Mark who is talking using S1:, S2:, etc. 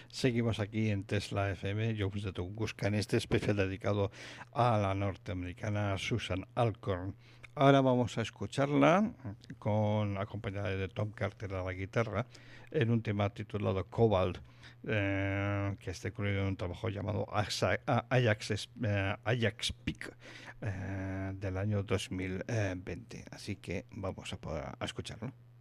S1: Seguimos aquí en Tesla FM, Jobs de Tunguska, en este especial dedicado a la norteamericana Susan Alcorn. Ahora vamos a escucharla acompañada de Tom Carter a la guitarra en un tema titulado Cobalt, que está incluido en un trabajo llamado Ajax Peak del año 2020. Así que vamos a escucharlo.